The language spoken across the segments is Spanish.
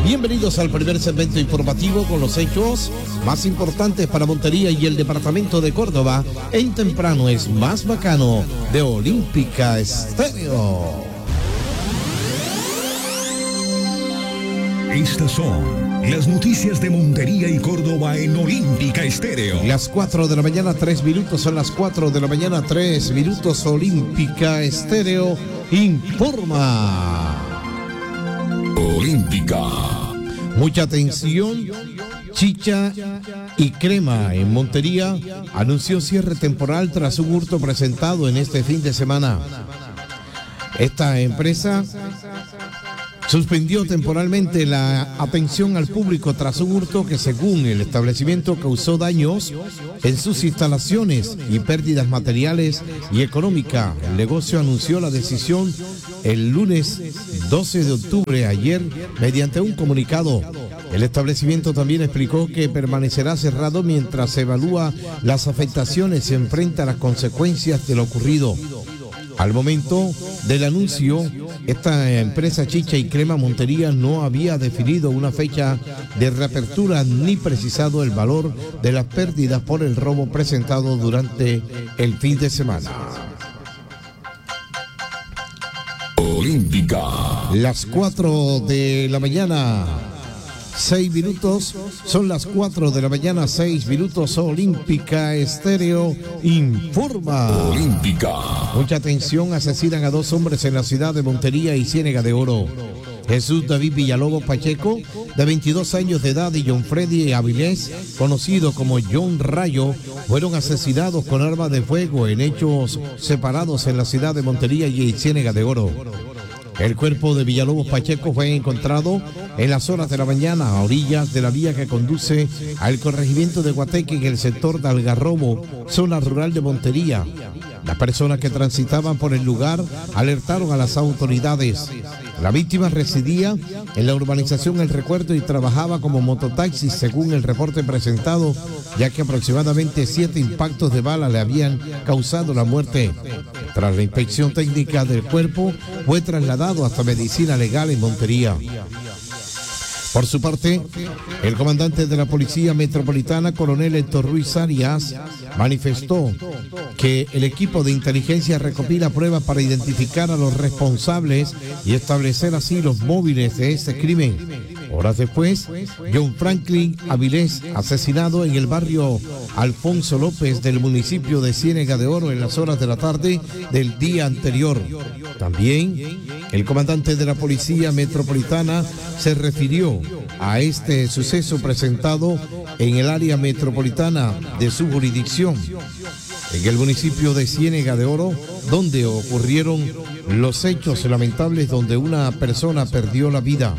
Bienvenidos al primer segmento informativo con los hechos más importantes para Montería y el departamento de Córdoba. En Temprano es más bacano de Olímpica Estéreo. Estas son las noticias de Montería y Córdoba en Olímpica Estéreo. Las 4 de la mañana, 3 minutos, son las 4 de la mañana, 3 minutos. Olímpica Estéreo informa. Olímpica. Mucha atención. Chicha y Crema en Montería anunció cierre temporal tras un hurto presentado en este fin de semana. Esta empresa suspendió temporalmente la atención al público tras un hurto que, según el establecimiento, causó daños en sus instalaciones y pérdidas materiales y económicas. El negocio anunció la decisión el lunes 12 de octubre, ayer, mediante un comunicado. El establecimiento también explicó que permanecerá cerrado mientras se evalúa las afectaciones y se enfrenta a las consecuencias de lo ocurrido. Al momento del anuncio, esta empresa Chicha y Crema Montería no había definido una fecha de reapertura ni precisado el valor de las pérdidas por el robo presentado durante el fin de semana. Olímpica. Las 4 de la mañana. 6 minutos, son las 4 de la mañana, 6 minutos. Olímpica Estéreo informa. Olímpica. Mucha atención, asesinan a 2 hombres en la ciudad de Montería y Ciénega de Oro. Jesús David Villalobos Pacheco, de 22 años de edad, y John Freddy Avilés, conocido como John Rayo, fueron asesinados con armas de fuego en hechos separados en la ciudad de Montería y Ciénega de Oro. El cuerpo de Villalobos Pacheco fue encontrado en las horas de la mañana a orillas de la vía que conduce al corregimiento de Guateque en el sector de Algarrobo, zona rural de Montería. Las personas que transitaban por el lugar alertaron a las autoridades. La víctima residía en la urbanización El Recuerdo y trabajaba como mototaxi, según el reporte presentado, ya que aproximadamente 7 impactos de bala le habían causado la muerte. Tras la inspección técnica del cuerpo, fue trasladado hasta medicina legal en Montería. Por su parte, el comandante de la Policía Metropolitana, coronel Héctor Ruiz Arias, manifestó que el equipo de inteligencia recopila pruebas para identificar a los responsables y establecer así los móviles de este crimen. Horas después, John Franklin Avilés, asesinado en el barrio Alfonso López del municipio de Ciénega de Oro en las horas de la tarde del día anterior. También, el comandante de la Policía Metropolitana se refirió a este suceso presentado en el área metropolitana de su jurisdicción, en el municipio de Ciénega de Oro, donde ocurrieron los hechos lamentables donde una persona perdió la vida.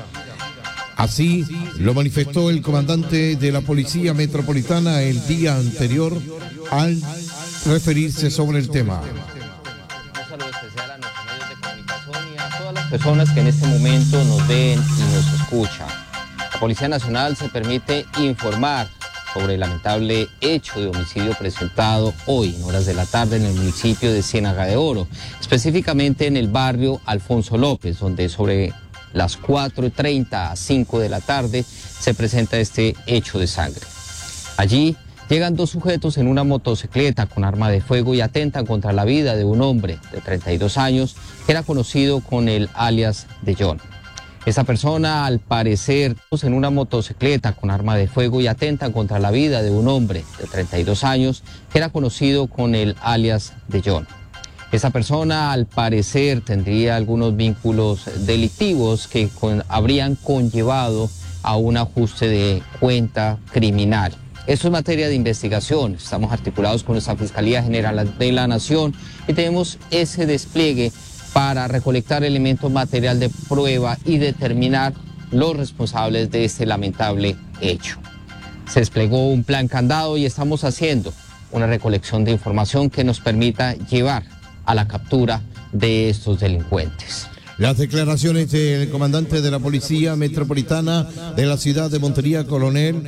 Así lo manifestó el comandante de la Policía Metropolitana el día anterior al referirse sobre el tema. Un saludo especial a nuestros medios de comunicación y a todas las personas que en este momento nos ven y nos escuchan. La Policía Nacional se permite informar sobre el lamentable hecho de homicidio presentado hoy en horas de la tarde en el municipio de Ciénega de Oro, específicamente en el barrio Alfonso López, donde sobre las 4:30 a 5 de la tarde se presenta este hecho de sangre. Allí llegan 2 sujetos en una motocicleta con arma de fuego y atentan contra la vida de un hombre de 32 años que era conocido con el alias de John. Esa persona, al parecer, en una motocicleta con arma de fuego y atentan contra la vida de un hombre de 32 años que era conocido con el alias de John. Esa persona, al parecer, tendría algunos vínculos delictivos que habrían conllevado a un ajuste de cuenta criminal. Esto es materia de investigación. Estamos articulados con nuestra Fiscalía General de la Nación y tenemos ese despliegue para recolectar elementos material de prueba y determinar los responsables de este lamentable hecho. Se desplegó un plan candado y estamos haciendo una recolección de información que nos permita llevar a la captura de estos delincuentes. Las declaraciones del comandante de la Policía Metropolitana de la ciudad de Montería, coronel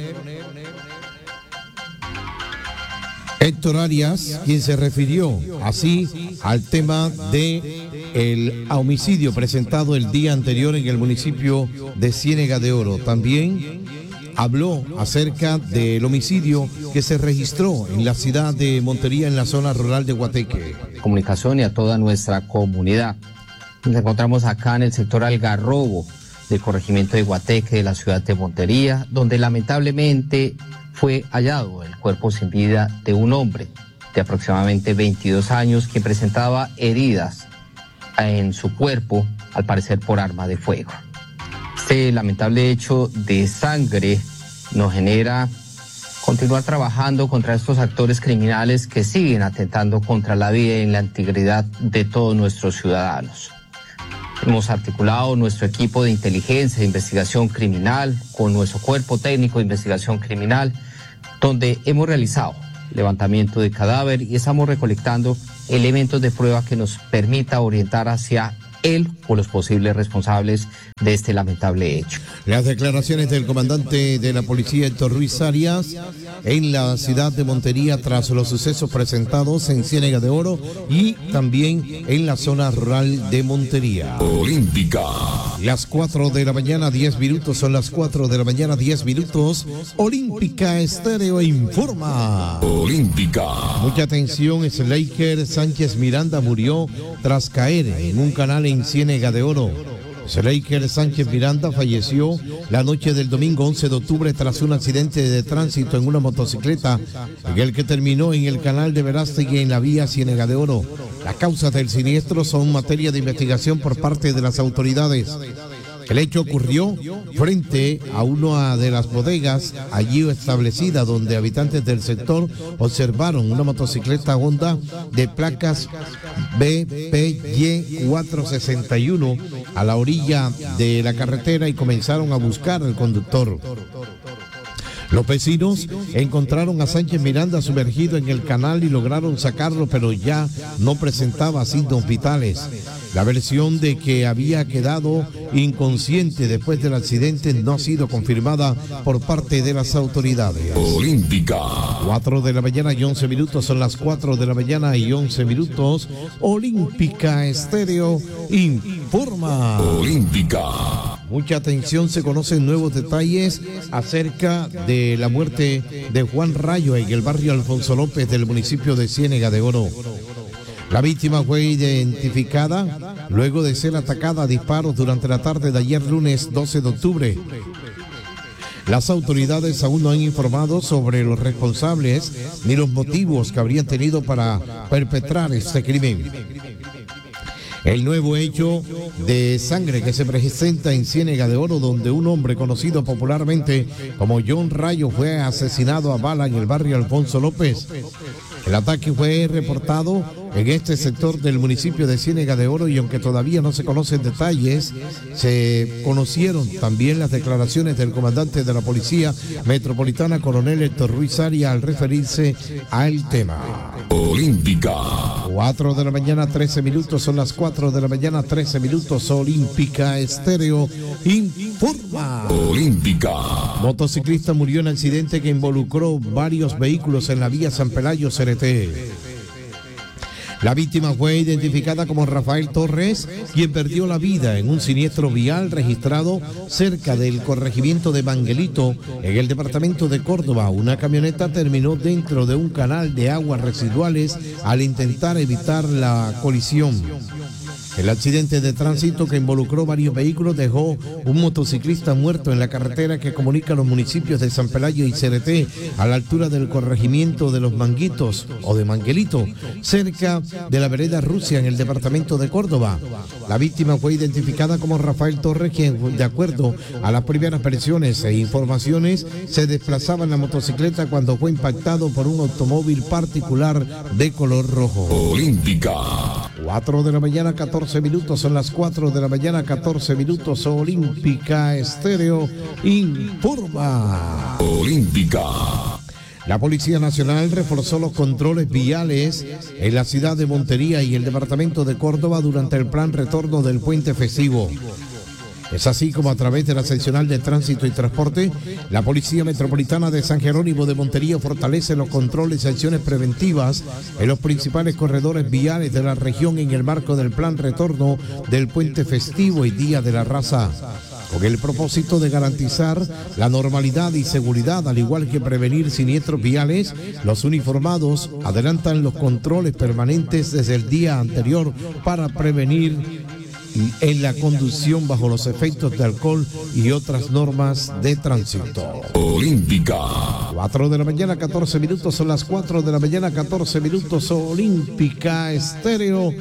Héctor Arias, quien se refirió así al tema de el homicidio presentado el día anterior en el municipio de Ciénega de Oro. También habló acerca del homicidio que se registró en la ciudad de Montería, en la zona rural de Guateque. Comunicación y a toda nuestra comunidad. Nos encontramos acá en el sector Algarrobo del corregimiento de Guateque de la ciudad de Montería, donde lamentablemente fue hallado el cuerpo sin vida de un hombre de aproximadamente 22 años quien presentaba heridas en su cuerpo, al parecer por arma de fuego. Este lamentable hecho de sangre nos genera continuar trabajando contra estos actores criminales que siguen atentando contra la vida y la integridad de todos nuestros ciudadanos. Hemos articulado nuestro equipo de inteligencia e investigación criminal con nuestro cuerpo técnico de investigación criminal, donde hemos realizado levantamiento de cadáver y estamos recolectando elementos de prueba que nos permita orientar hacia él o los posibles responsables de este lamentable hecho. Las declaraciones del comandante de la policía, Héctor Ruiz Arias, en la ciudad de Montería tras los sucesos presentados en Ciénega de Oro y también en la zona rural de Montería. Olímpica. Las 4 de la mañana, 10 minutos, son las 4 de la mañana, 10 minutos. Olímpica Estéreo informa. Olímpica. Mucha atención, Slaker Sánchez Miranda murió tras caer en un canal en Ciénega de Oro. Slaker Sánchez Miranda falleció la noche del domingo 11 de octubre tras un accidente de tránsito en una motocicleta en el que terminó en el canal de Verástegui en la vía Ciénega de Oro. Las causas del siniestro son materia de investigación por parte de las autoridades. El hecho ocurrió frente a una de las bodegas allí establecida, donde habitantes del sector observaron una motocicleta Honda de placas BPY 461 a la orilla de la carretera y comenzaron a buscar al conductor. Los vecinos encontraron a Sánchez Miranda sumergido en el canal y lograron sacarlo, pero ya no presentaba signos vitales. La versión de que había quedado inconsciente después del accidente no ha sido confirmada por parte de las autoridades. Olímpica. 4 de la mañana y 11 minutos, son las 4 de la mañana y 11 minutos. Olímpica Estéreo informa. Olímpica. Mucha atención, se conocen nuevos detalles acerca de la muerte de Juan Rayo en el barrio Alfonso López del municipio de Ciénega de Oro. La víctima fue identificada luego de ser atacada a disparos durante la tarde de ayer lunes 12 de octubre. Las autoridades aún no han informado sobre los responsables ni los motivos que habrían tenido para perpetrar este crimen. El nuevo hecho de sangre que se presenta en Ciénega de Oro, donde un hombre conocido popularmente como John Rayo fue asesinado a bala en el barrio Alfonso López. El ataque fue reportado en este sector del municipio de Ciénega de Oro y aunque todavía no se conocen detalles, se conocieron también las declaraciones del comandante de la Policía Metropolitana, coronel Héctor Ruiz Arias, al referirse al tema. Olímpica. 4 de la mañana, 13 minutos, son las 4 de la mañana, 13 minutos. Olímpica Estéreo informa. Olímpica. Motociclista murió en accidente que involucró varios vehículos en la vía San Pelayo, CRT. La víctima fue identificada como Rafael Torres, quien perdió la vida en un siniestro vial registrado cerca del corregimiento de Manguelito, en el departamento de Córdoba. Una camioneta terminó dentro de un canal de aguas residuales al intentar evitar la colisión. El accidente de tránsito que involucró varios vehículos dejó un motociclista muerto en la carretera que comunica los municipios de San Pelayo y CRT, a la altura del corregimiento de Los Manguitos o de Manguelito, cerca de la vereda Rusia en el departamento de Córdoba. La víctima fue identificada como Rafael Torres, quien, de acuerdo a las primeras versiones e informaciones, se desplazaba en la motocicleta cuando fue impactado por un automóvil particular de color rojo. Olímpica. 4 de la mañana, 14 minutos, son las 4 de la mañana, 14 minutos. Olímpica Estéreo informa. Olímpica. La Policía Nacional reforzó los controles viales en la ciudad de Montería y el departamento de Córdoba durante el plan retorno del puente festivo. Es así como a través de la seccional de Tránsito y Transporte, la Policía Metropolitana de San Jerónimo de Montería fortalece los controles y acciones preventivas en los principales corredores viales de la región en el marco del plan retorno del puente festivo y Día de la Raza, con el propósito de garantizar la normalidad y seguridad, al igual que prevenir siniestros viales. Los uniformados adelantan los controles permanentes desde el día anterior para prevenir en la conducción bajo los efectos de alcohol y otras normas de tránsito. Olímpica. 4 de la mañana, 14 minutos, son las 4 de la mañana, 14 minutos. Olímpica Estéreo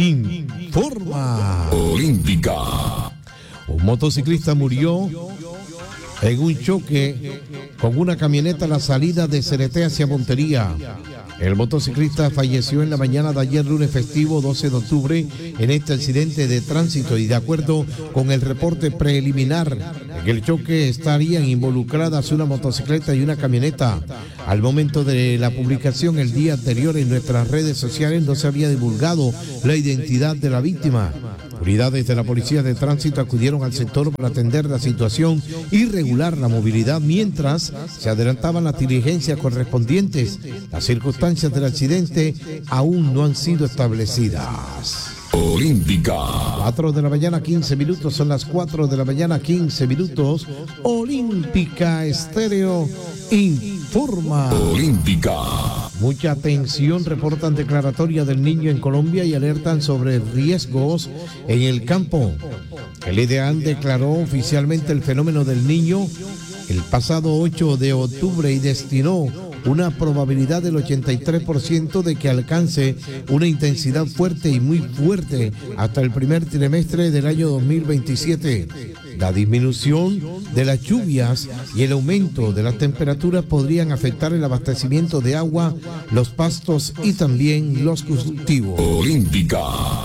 informa. Olímpica. Un motociclista murió en un choque con una camioneta a la salida de Cereté hacia Montería. El motociclista falleció en la mañana de ayer, lunes festivo 12 de octubre, en este accidente de tránsito, y de acuerdo con el reporte preliminar, en el choque estarían involucradas una motocicleta y una camioneta. Al momento de la publicación el día anterior en nuestras redes sociales no se había divulgado la identidad de la víctima. Unidades de la Policía de Tránsito acudieron al sector para atender la situación y regular la movilidad mientras se adelantaban las diligencias correspondientes. Las circunstancias del accidente aún no han sido establecidas. Olímpica. 4 de la mañana, 15 minutos, son las 4 de la mañana, 15 minutos. Olímpica Estéreo informa. Olímpica. Mucha atención, reportan declaratoria del niño en Colombia y alertan sobre riesgos en el campo. El IDEAN declaró oficialmente el fenómeno del niño el pasado 8 de octubre y destinó una probabilidad del 83% de que alcance una intensidad fuerte y muy fuerte hasta el primer trimestre del año 2027. La disminución de las lluvias y el aumento de las temperaturas podrían afectar el abastecimiento de agua, los pastos y también los cultivos. Olímpica.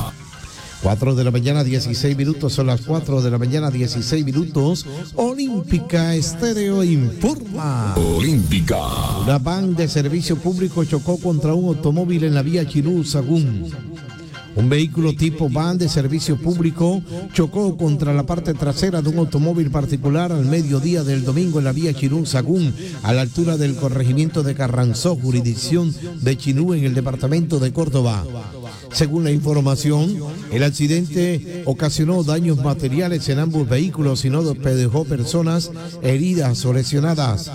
4 de la mañana, 16 minutos, son las 4 de la mañana, 16 minutos. Olímpica Estéreo informa. Olímpica. Una van de servicio público chocó contra un automóvil en la vía Chinú-Sagún. Un vehículo tipo van de servicio público chocó contra la parte trasera de un automóvil particular al mediodía del domingo en la vía Chinú-Sagún, a la altura del corregimiento de Carranzó, jurisdicción de Chinú, en el departamento de Córdoba. Según la información, el accidente ocasionó daños materiales en ambos vehículos y no dejó personas heridas o lesionadas.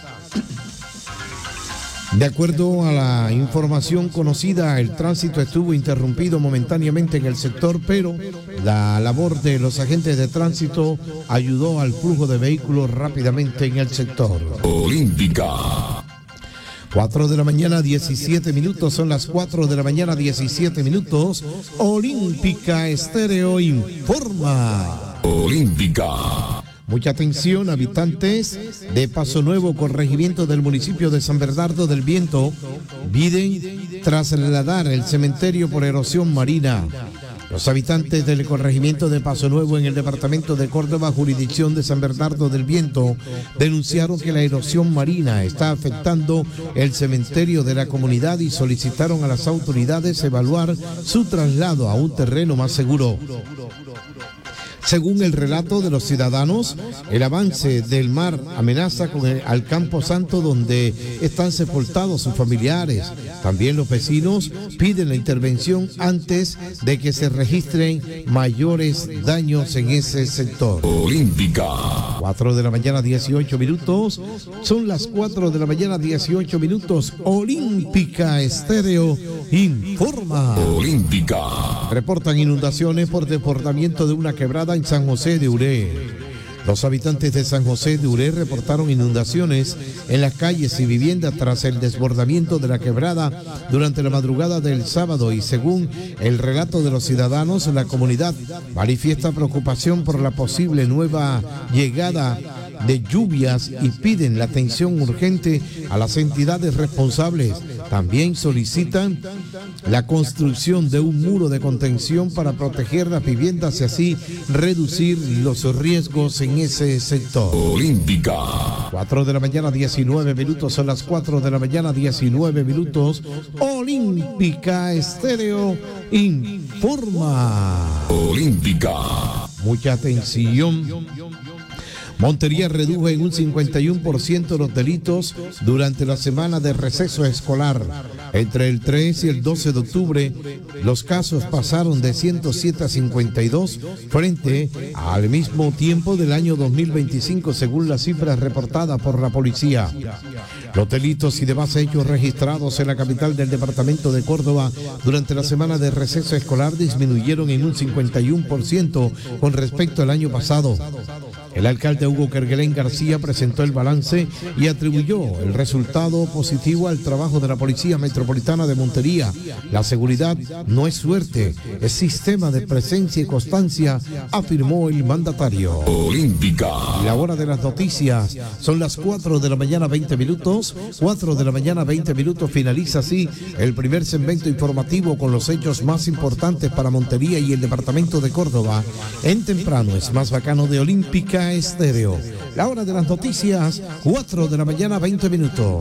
De acuerdo a la información conocida, el tránsito estuvo interrumpido momentáneamente en el sector, pero la labor de los agentes de tránsito ayudó al flujo de vehículos rápidamente en el sector. Olímpica. 4 de la mañana, 17 minutos, son las 4 de la mañana, 17 minutos. Olímpica Estéreo informa. Olímpica. Mucha atención, habitantes de Paso Nuevo, corregimiento del municipio de San Bernardo del Viento, piden trasladar el cementerio por erosión marina. Los habitantes del corregimiento de Paso Nuevo en el departamento de Córdoba, jurisdicción de San Bernardo del Viento, denunciaron que la erosión marina está afectando el cementerio de la comunidad y solicitaron a las autoridades evaluar su traslado a un terreno más seguro. Según el relato de los ciudadanos, el avance del mar amenaza al Campo Santo donde están sepultados sus familiares. También los vecinos piden la intervención antes de que se registren mayores daños en ese sector. Olímpica. 4 de la mañana, 18 minutos. Son las 4 de la mañana, 18 minutos. Olímpica Estéreo informa. Olímpica. Reportan inundaciones por desbordamiento de una quebrada en San José de Uré. Los habitantes de San José de Uré reportaron inundaciones en las calles y viviendas tras el desbordamiento de la quebrada durante la madrugada del sábado, y según el relato de los ciudadanos, la comunidad manifiesta preocupación por la posible nueva llegada de lluvias y piden la atención urgente a las entidades responsables. También solicitan la construcción de un muro de contención para proteger las viviendas y así reducir los riesgos en ese sector. Olímpica. 4 de la mañana, 19 minutos, son las 4 de la mañana, 19 minutos. Olímpica Estéreo informa. Olímpica. Mucha atención. Montería redujo en un 51% los delitos durante la semana de receso escolar. Entre el 3 y el 12 de octubre, los casos pasaron de 107 a 52 frente al mismo tiempo del año 2025, según las cifras reportadas por la policía. Los delitos y demás hechos registrados en la capital del departamento de Córdoba durante la semana de receso escolar disminuyeron en un 51% con respecto al año pasado. El alcalde Hugo Kerguelen García presentó el balance y atribuyó el resultado positivo al trabajo de la Policía Metropolitana de Montería. La seguridad no es suerte, es sistema de presencia y constancia, afirmó el mandatario. Olímpica. La hora de las noticias son las 4 de la mañana 20 minutos. 4 de la mañana 20 minutos. Finaliza así el primer segmento informativo con los hechos más importantes para Montería y el departamento de Córdoba. En temprano es más bacano de Olímpica Estéreo. La hora de las noticias, 4 de la mañana 20 minutos.